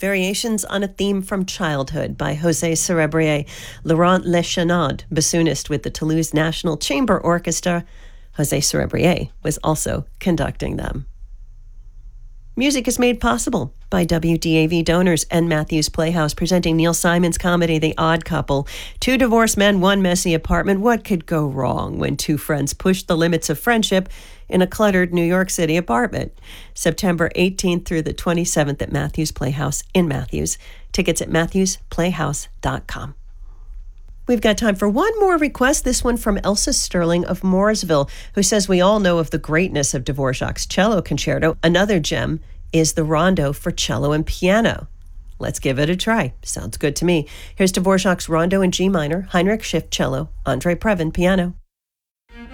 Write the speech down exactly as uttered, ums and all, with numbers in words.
variations on a theme from childhood by José Cerebrier. Laurent Lechenard, bassoonist with the Toulouse National Chamber Orchestra. José Cerebrier was also conducting them. Music is made possible by W D A V donors and Matthews Playhouse, presenting Neil Simon's comedy, The Odd Couple. Two divorced men, one messy apartment. What could go wrong when two friends push the limits of friendship in a cluttered New York City apartment? September eighteenth through the twenty-seventh at Matthews Playhouse in Matthews. Tickets at matthews playhouse dot com. We've got time for one more request, this one from Elsa Sterling of Mooresville, who says we all know of the greatness of Dvorak's cello concerto. Another gem is the rondo for cello and piano. Let's give it a try. Sounds good to me. Here's Dvorak's rondo in G minor, Heinrich Schiff cello, Andre Previn piano.